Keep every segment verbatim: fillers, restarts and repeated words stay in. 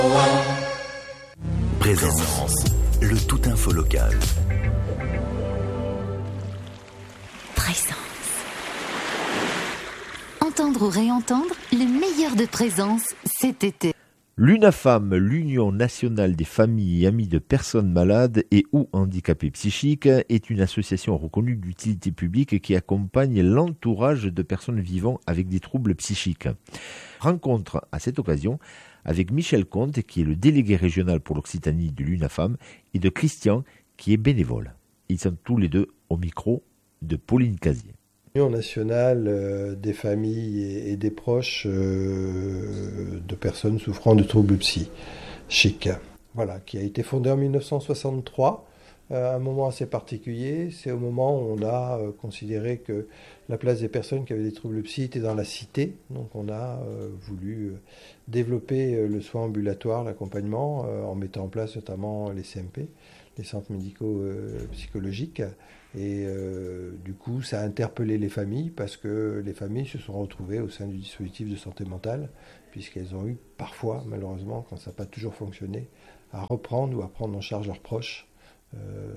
Présence, le tout info local. Présence. Entendre ou réentendre le meilleur de Présence cet été. L'UNAFAM, l'Union nationale des familles et amis de personnes malades et ou handicapées psychiques, est une association reconnue d'utilité publique qui accompagne l'entourage de personnes vivant avec des troubles psychiques. Rencontre à cette occasion avec Michel Comte, qui est le délégué régional pour l'Occitanie de l'UNAFAM, et de Christian, qui est bénévole. Ils sont tous les deux au micro de Pauline Casier. L'Union nationale euh, des familles et, et des proches euh, de personnes souffrant de troubles psychiques, voilà, qui a été fondée en dix-neuf cent soixante-trois, euh, un moment assez particulier. C'est au moment où on a euh, considéré que la place des personnes qui avaient des troubles psy était dans la cité. Donc on a euh, voulu euh, développer euh, le soin ambulatoire, l'accompagnement, euh, en mettant en place notamment les C M P, les centres médicaux euh, psychologiques. Et euh, du coup, ça a interpellé les familles parce que les familles se sont retrouvées au sein du dispositif de santé mentale, puisqu'elles ont eu parfois, malheureusement, quand ça n'a pas toujours fonctionné, à reprendre ou à prendre en charge leurs proches euh,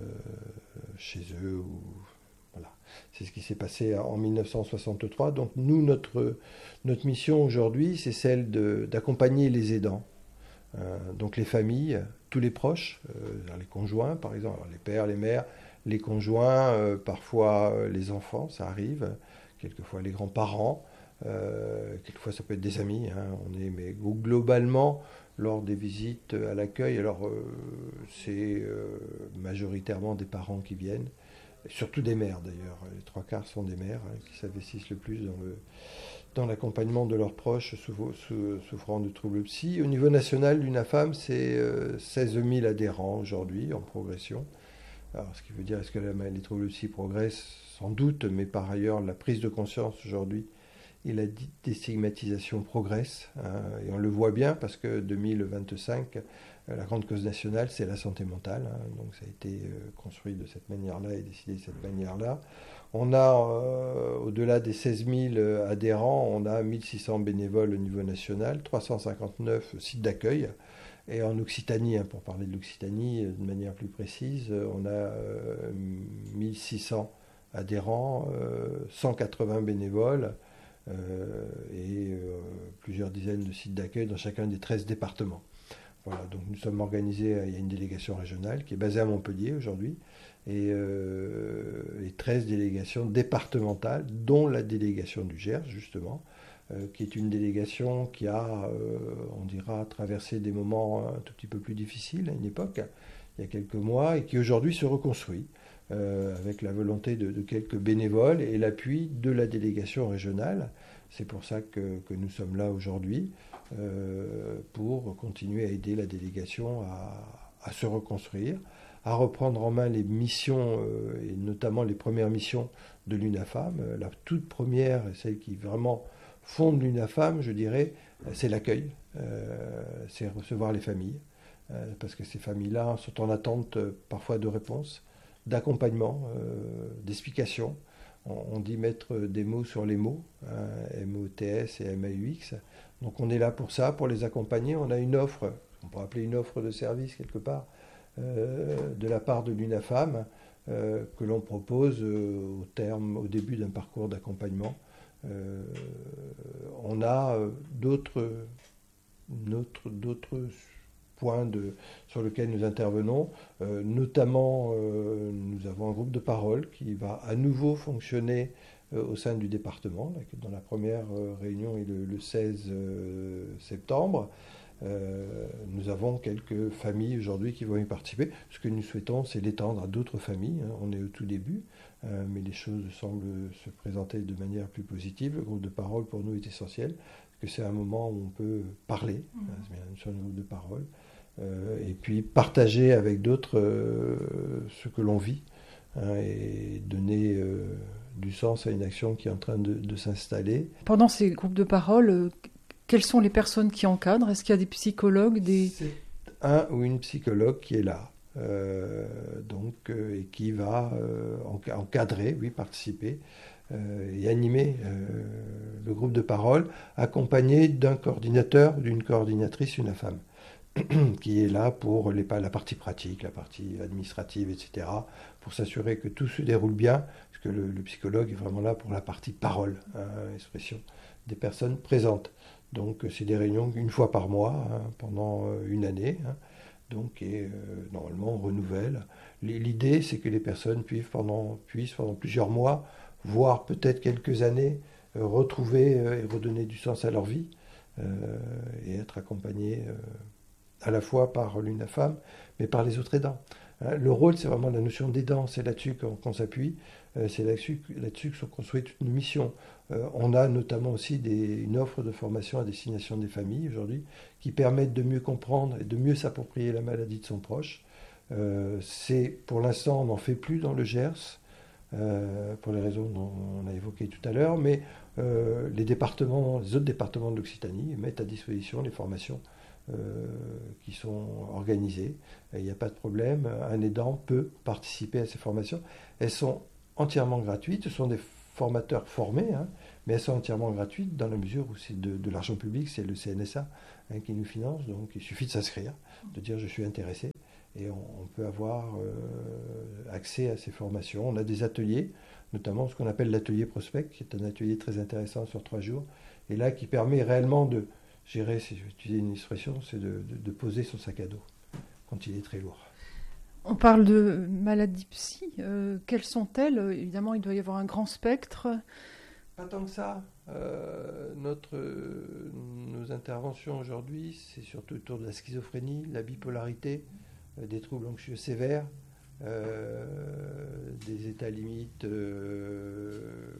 chez eux. Ou, voilà. C'est ce qui s'est passé en dix-neuf cent soixante-trois. Donc nous, notre, notre mission aujourd'hui, c'est celle de, d'accompagner les aidants. Euh, donc les familles, tous les proches, euh, les conjoints par exemple, alors les pères, les mères, les conjoints, euh, parfois euh, les enfants, ça arrive, quelquefois les grands-parents, euh, quelquefois ça peut être des amis, hein, on est, mais globalement, lors des visites à l'accueil, alors euh, c'est euh, majoritairement des parents qui viennent, surtout des mères d'ailleurs, les trois quarts sont des mères hein, qui s'investissent le plus dans, le, dans l'accompagnement de leurs proches souffrant de troubles psy. Au niveau national, l'UNAFAM, c'est euh, seize mille adhérents aujourd'hui en progression. Alors, ce qui veut dire, est-ce que les troubles psy progressent? Sans doute, mais par ailleurs, la prise de conscience aujourd'hui et la déstigmatisation progressent. Hein, et on le voit bien parce que deux mille vingt-cinq, la grande cause nationale, c'est la santé mentale. Hein, donc ça a été construit de cette manière-là et décidé de cette manière-là. On a, euh, au-delà des seize mille adhérents, on a mille six cents bénévoles au niveau national, trois cent cinquante-neuf sites d'accueil. Et en Occitanie, hein, pour parler de l'Occitanie de manière plus précise, on a euh, mille six cents adhérents, euh, cent quatre-vingts bénévoles euh, et euh, plusieurs dizaines de sites d'accueil dans chacun des treize départements. Voilà, donc nous sommes organisés, il y a une délégation régionale qui est basée à Montpellier aujourd'hui, et, euh, et treize délégations départementales, dont la délégation du Gers, justement, Euh, qui est une délégation qui a, euh, on dira, traversé des moments un tout petit peu plus difficiles à une époque, il y a quelques mois, et qui aujourd'hui se reconstruit euh, avec la volonté de, de quelques bénévoles et l'appui de la délégation régionale. C'est pour ça que, que nous sommes là aujourd'hui, euh, pour continuer à aider la délégation à, à se reconstruire, à reprendre en main les missions, euh, et notamment les premières missions de l'UNAFAM. La toute première, celle qui vraiment fonde l'UNAFAM, je dirais, c'est l'accueil, euh, c'est recevoir les familles, euh, parce que ces familles-là sont en attente euh, parfois de réponses, d'accompagnement, euh, d'explications. On, on dit mettre des mots sur les mots, hein, M O T S et M A U X. Donc on est là pour ça, pour les accompagner. On a une offre, on pourrait appeler une offre de service quelque part, euh, de la part de l'UNAFAM, euh, que l'on propose euh, au terme, au début d'un parcours d'accompagnement. Euh, on a euh, d'autres, d'autres, d'autres points de, sur lesquels nous intervenons, euh, notamment euh, nous avons un groupe de parole qui va à nouveau fonctionner euh, au sein du département, là, dont la première euh, réunion est le, le seize euh, septembre. Euh, nous avons quelques familles aujourd'hui qui vont y participer. Ce que nous souhaitons, c'est l'étendre à d'autres familles. Hein. On est au tout début, euh, mais les choses semblent se présenter de manière plus positive. Le groupe de parole, pour nous, est essentiel, parce que c'est un moment où on peut parler, mmh. hein, c'est bien sur un groupe de parole, euh, et puis partager avec d'autres euh, ce que l'on vit, hein, et donner euh, du sens à une action qui est en train de, de s'installer. Pendant ces groupes de parole, euh, quelles sont les personnes qui encadrent? Est-ce qu'il y a des psychologues des... C'est un ou une psychologue qui est là, euh, donc, euh, et qui va euh, encadrer, oui, participer euh, et animer euh, le groupe de parole, accompagné d'un coordinateur ou d'une coordinatrice, une femme. qui est là pour les, la partie pratique, la partie administrative, et cetera, pour s'assurer que tout se déroule bien, parce que le, le psychologue est vraiment là pour la partie parole, hein, expression des personnes présentes. Donc c'est des réunions une fois par mois, hein, pendant une année, hein, donc, et euh, normalement on renouvelle. L'idée, c'est que les personnes puissent pendant, puissent pendant plusieurs mois, voire peut-être quelques années, euh, retrouver euh, et redonner du sens à leur vie, euh, et être accompagnées euh, à la fois par l'UNAFAM, mais par les autres aidants. Hein, le rôle, c'est vraiment la notion d'aidant, c'est là-dessus qu'on, qu'on s'appuie, euh, c'est là-dessus, là-dessus que sont construites toutes nos missions. Euh, on a notamment aussi des, une offre de formation à destination des familles aujourd'hui, qui permettent de mieux comprendre et de mieux s'approprier la maladie de son proche. Euh, c'est, pour l'instant, on n'en fait plus dans le Gers, euh, pour les raisons dont on a évoquées tout à l'heure, mais euh, les départements, les autres départements de l'Occitanie mettent à disposition les formations euh, qui sont organisées. Il n'y a pas de problème, un aidant peut participer à ces formations. Elles sont entièrement gratuites, ce sont des formateurs formés, hein, mais elles sont entièrement gratuites dans la mesure où c'est de, de l'argent public, c'est le C N S A hein, qui nous finance, donc il suffit de s'inscrire, de dire je suis intéressé. Et on, on peut avoir euh, accès à ces formations. On a des ateliers, notamment ce qu'on appelle l'atelier prospect, qui est un atelier très intéressant sur trois jours, et là qui permet réellement de gérer, si je vais utiliser une expression, c'est de, de, de poser son sac à dos quand il est très lourd. On parle de maladies psy. Euh, quelles sont-elles ? Évidemment, il doit y avoir un grand spectre. Pas tant que ça. Euh, notre, euh, nos interventions aujourd'hui, c'est surtout autour de la schizophrénie, la bipolarité, euh, des troubles anxieux sévères, euh, des états limites euh,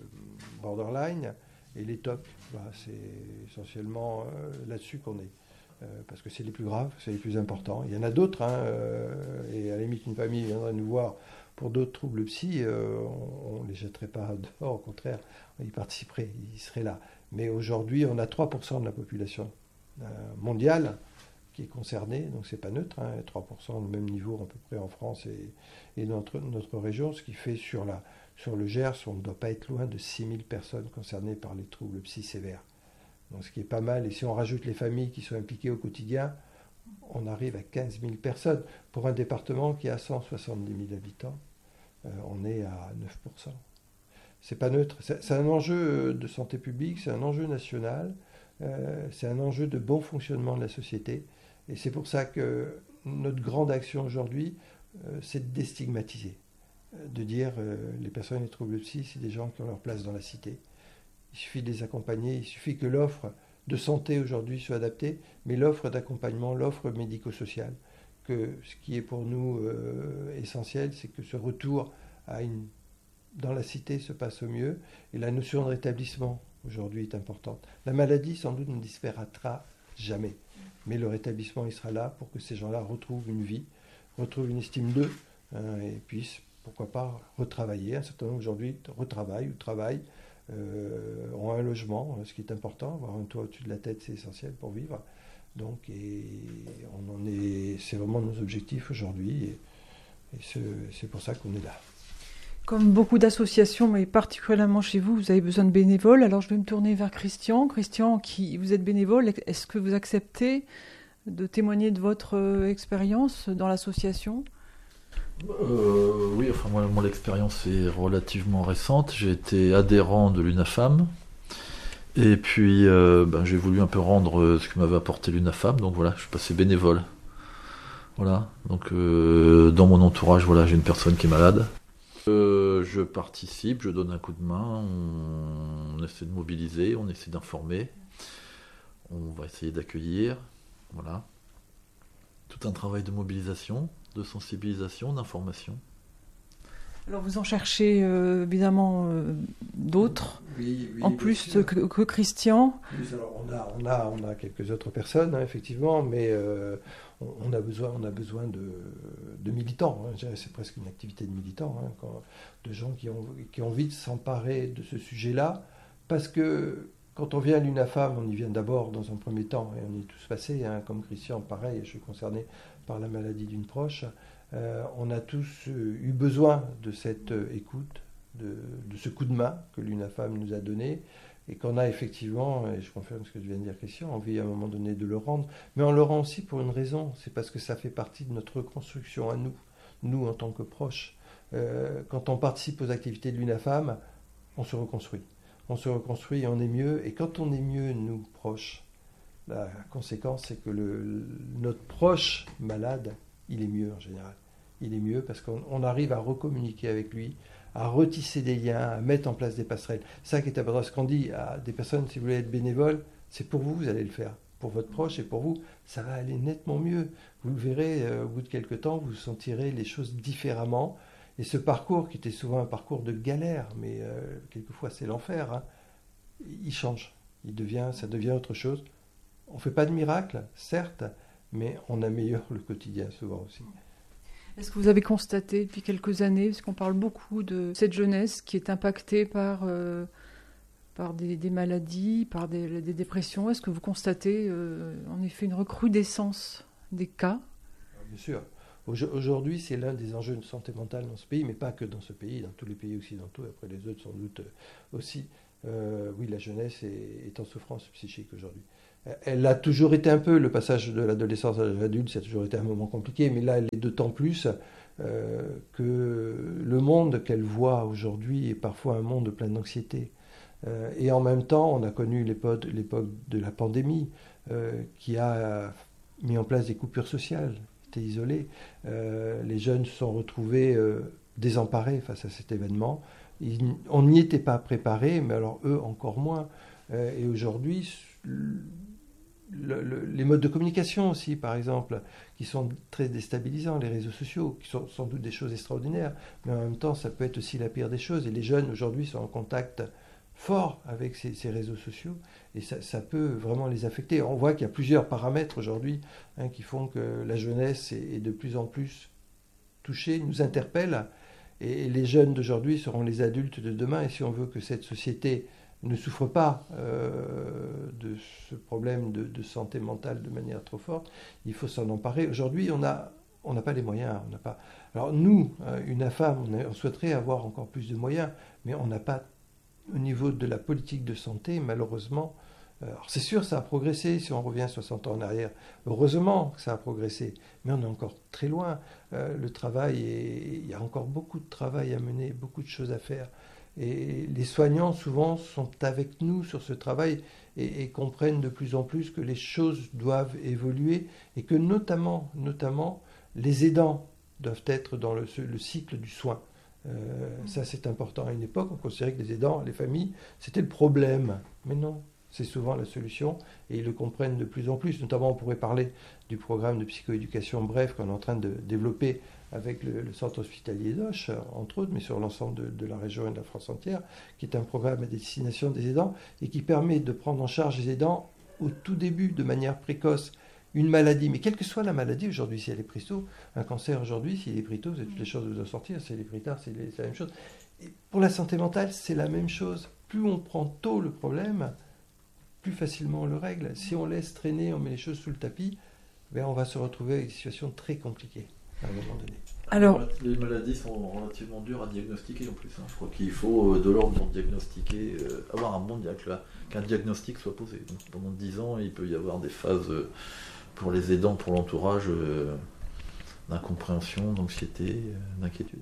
borderline et les T O C. Voilà, c'est essentiellement euh, là-dessus qu'on est. Euh, parce que c'est les plus graves, c'est les plus importants. Il y en a d'autres, hein, euh, et à la limite, une famille viendrait nous voir pour d'autres troubles psy, euh, on ne les jetterait pas dehors, au contraire, ils participeraient, ils seraient là. Mais aujourd'hui, on a trois pour cent de la population euh, mondiale qui est concernée, donc c'est pas neutre, hein, trois pour cent, le même niveau à peu près en France et, et dans notre, notre région, ce qui fait sur, la, sur le Gers, on ne doit pas être loin de six mille personnes concernées par les troubles psy sévères. Donc, ce qui est pas mal, et si on rajoute les familles qui sont impliquées au quotidien, on arrive à quinze mille personnes. Pour un département qui a cent soixante-dix mille habitants, euh, on est à neuf pour cent. C'est pas neutre. C'est, c'est un enjeu de santé publique, c'est un enjeu national, euh, c'est un enjeu de bon fonctionnement de la société. Et c'est pour ça que notre grande action aujourd'hui, euh, c'est de déstigmatiser. De dire euh, les personnes et les troubles psy, c'est des gens qui ont leur place dans la cité. Il suffit de les accompagner, il suffit que l'offre de santé aujourd'hui soit adaptée, mais l'offre d'accompagnement, l'offre médico-sociale, que ce qui est pour nous euh, essentiel, c'est que ce retour à une, dans la cité se passe au mieux, et la notion de rétablissement aujourd'hui est importante. La maladie, sans doute, ne disparaîtra jamais, mais le rétablissement, il sera là pour que ces gens-là retrouvent une vie, retrouvent une estime d'eux, hein, et puissent, pourquoi pas, retravailler. Un certain nombre aujourd'hui retravaillent ou travaillent, Euh, ont un logement, ce qui est important, avoir un toit au-dessus de la tête, c'est essentiel pour vivre. Donc, et on en est, c'est vraiment nos objectifs aujourd'hui, et, et c'est, c'est pour ça qu'on est là. Comme beaucoup d'associations, mais particulièrement chez vous, vous avez besoin de bénévoles. Alors, je vais me tourner vers Christian. Christian, qui vous êtes bénévole, est-ce que vous acceptez de témoigner de votre expérience dans l'association ? Euh, oui, enfin moi, moi l'expérience est relativement récente. J'ai été adhérent de l'UNAFAM et puis euh, ben, j'ai voulu un peu rendre ce que m'avait apporté l'UNAFAM. Donc voilà, je suis passé bénévole. Voilà. Donc euh, dans mon entourage, voilà, j'ai une personne qui est malade. Euh, je participe, je donne un coup de main. On, on essaie de mobiliser, on essaie d'informer. On va essayer d'accueillir. Voilà. Tout un travail de mobilisation, de sensibilisation, d'information. Alors vous en cherchez euh, évidemment euh, d'autres, oui, oui, en plus que, que Christian. Oui, alors on, a, on, a, on a quelques autres personnes, hein, effectivement, mais euh, on, on a besoin, on a besoin de, de militants. Hein, c'est presque une activité de militants, hein, quand, de gens qui ont, qui ont envie de s'emparer de ce sujet-là, parce que quand on vient à l'UNAFAM, on y vient d'abord dans un premier temps, et on y est tous passés, hein, comme Christian, pareil, je suis concerné par la maladie d'une proche. Euh, on a tous euh, eu besoin de cette euh, écoute, de, de ce coup de main que l'UNAFAM nous a donné, et qu'on a effectivement, et je confirme ce que je viens de dire Christian, envie à un moment donné de le rendre, mais on le rend aussi pour une raison, c'est parce que ça fait partie de notre reconstruction à nous, nous en tant que proches. Euh, quand on participe aux activités de l'UNAFAM, on se reconstruit. On se reconstruit et on est mieux, et quand on est mieux, nous, proches, la conséquence c'est que le, notre proche malade, il est mieux en général. Il est mieux parce qu'on on arrive à recommuniquer avec lui, à retisser des liens, à mettre en place des passerelles. C'est ça qui est important. Ce qu'on dit à des personnes, si vous voulez être bénévole, c'est pour vous, vous allez le faire. Pour votre proche et pour vous, ça va aller nettement mieux. Vous le verrez, euh, au bout de quelques temps, vous sentirez les choses différemment. Et ce parcours, qui était souvent un parcours de galère, mais euh, quelquefois c'est l'enfer, hein, il change. Il devient, ça devient autre chose. On ne fait pas de miracle, certes, mais on améliore le quotidien souvent aussi. Est-ce que vous avez constaté depuis quelques années, parce qu'on parle beaucoup de cette jeunesse qui est impactée par, euh, par des, des maladies, par des, des dépressions, est-ce que vous constatez euh, en effet une recrudescence des cas ? Bien sûr. Aujourd'hui, c'est l'un des enjeux de santé mentale dans ce pays, mais pas que dans ce pays, dans tous les pays occidentaux, après les autres sans doute aussi. Euh, oui, la jeunesse est, est en souffrance psychique aujourd'hui. Elle a toujours été un peu, le passage de l'adolescence à l'adulte, ça a toujours été un moment compliqué, mais là, elle est d'autant plus euh, que le monde qu'elle voit aujourd'hui est parfois un monde plein d'anxiété. Euh, et en même temps, on a connu l'époque, l'époque de la pandémie euh, qui a mis en place des coupures sociales, étaient isolés. Euh, les jeunes se sont retrouvés euh, désemparés face à cet événement. Ils, on n'y était pas préparés, mais alors eux encore moins. Euh, et aujourd'hui, Le, le, les modes de communication aussi, par exemple, qui sont très déstabilisants, les réseaux sociaux, qui sont sans doute des choses extraordinaires, mais en même temps, ça peut être aussi la pire des choses. Et les jeunes, aujourd'hui, sont en contact fort avec ces, ces réseaux sociaux, et ça, ça peut vraiment les affecter. On voit qu'il y a plusieurs paramètres aujourd'hui hein, qui font que la jeunesse est, est de plus en plus touchée, nous interpelle, et, et les jeunes d'aujourd'hui seront les adultes de demain, et si on veut que cette société ne souffre pas euh, de ce problème de, de santé mentale de manière trop forte, il faut s'en emparer. Aujourd'hui, on n'a on n'a pas les moyens. On n'a pas... Alors nous, UNAFAM, on, a, on souhaiterait avoir encore plus de moyens, mais on n'a pas, au niveau de la politique de santé, malheureusement, alors c'est sûr, ça a progressé si on revient soixante ans en arrière. Heureusement que ça a progressé, mais on est encore très loin. Euh, le travail, est... il y a encore beaucoup de travail à mener, beaucoup de choses à faire. Et les soignants, souvent, sont avec nous sur ce travail et, et comprennent de plus en plus que les choses doivent évoluer et que notamment, notamment les aidants doivent être dans le, le cycle du soin. Euh, ça, c'est important. À une époque, on considérait que les aidants, les familles, c'était le problème. Mais non, c'est souvent la solution et ils le comprennent de plus en plus. Notamment, on pourrait parler du programme de psychoéducation bref qu'on est en train de développer avec le, le centre hospitalier d'Auch, entre autres, mais sur l'ensemble de, de la région et de la France entière, qui est un programme à destination des aidants et qui permet de prendre en charge les aidants au tout début, de manière précoce, une maladie. Mais quelle que soit la maladie aujourd'hui, si elle est prise tôt, un cancer aujourd'hui, s'il est pris tôt, c'est toutes les choses que vous en sortir, si elle est prise tard, c'est, les, c'est la même chose. Et pour la santé mentale, c'est la même chose. Plus on prend tôt le problème, plus facilement on le règle. Si on laisse traîner, on met les choses sous le tapis, ben on va se retrouver avec des situations très compliquées à un moment donné. Alors, les maladies sont relativement dures à diagnostiquer en plus. Hein. Je crois qu'il faut de l'ordre pour diagnostiquer, euh, avoir un bon diagnostic, qu'un diagnostic soit posé. Donc, pendant dix ans, il peut y avoir des phases euh, pour les aidants, pour l'entourage, euh, d'incompréhension, d'anxiété, euh, d'inquiétude.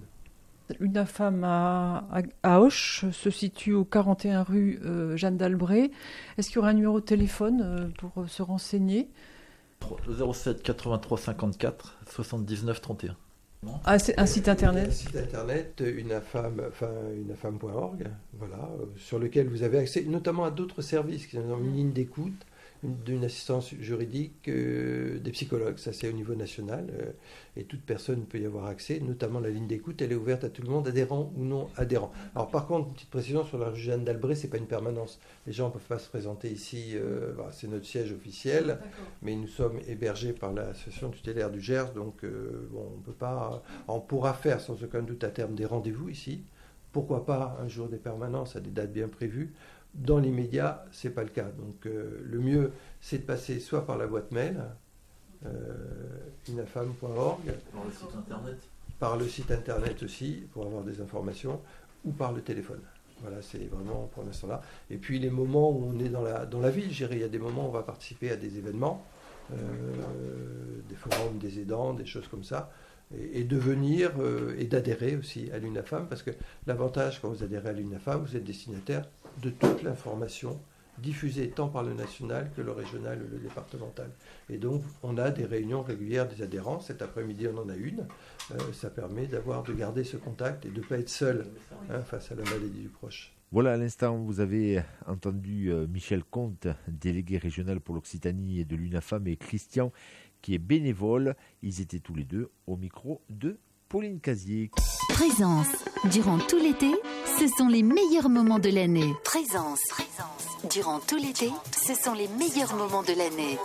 UNAFAM à, à, à Auch se situe au quarante et un rue euh, Jeanne d'Albret. Est-ce qu'il y aura un numéro de téléphone euh, pour euh, se renseigner ? zéro sept quatre-vingt-trois cinquante-quatre soixante-dix-neuf trente et un. Ah, c'est un site internet. Un site internet, unafam, enfin, unafam point org, voilà, euh, sur lequel vous avez accès notamment à d'autres services, qui sont une ligne d'écoute, une, d'une assistance juridique, euh, des psychologues, ça c'est au niveau national, euh, et toute personne peut y avoir accès, notamment la ligne d'écoute, elle est ouverte à tout le monde, adhérent ou non adhérent. Alors par contre, une petite précision sur la rue Jeanne d'Albret, c'est pas une permanence. Les gens ne peuvent pas se présenter ici, euh, bah, c'est notre siège officiel, d'accord, mais nous sommes hébergés par l'association tutélaire du Gers, donc euh, bon, on peut pas, on pourra faire sans aucun doute à terme des rendez-vous ici. Pourquoi pas un jour des permanences à des dates bien prévues. Dans l'immédiat, ce n'est pas le cas. Donc euh, le mieux, c'est de passer soit par la boîte mail, euh, unafam point org, par le site internet, par le site internet aussi, pour avoir des informations, ou par le téléphone. Voilà, c'est vraiment pour l'instant là. Et puis les moments où on est dans la, dans la ville, je dirais, il y a des moments où on va participer à des événements, euh, des forums des aidants, des choses comme ça, et, et de venir euh, et d'adhérer aussi à l'UNAFAM, parce que l'avantage quand vous adhérez à l'UNAFAM, vous êtes destinataire de toute l'information diffusée tant par le national que le régional ou le départemental. Et donc, on a des réunions régulières des adhérents. Cet après-midi, on en a une. Euh, ça permet d'avoir, de garder ce contact et de ne pas être seul hein, face à la maladie du proche. Voilà, à l'instant, vous avez entendu euh, Michel Comte, délégué régional pour l'Occitanie et de l'UNAFAM, et Christian, qui est bénévole. Ils étaient tous les deux au micro de Pauline Casier. Présence. Durant tout l'été, ce sont les meilleurs moments de l'année. Présence. Présence. Durant tout l'été, ce sont les meilleurs moments de l'année.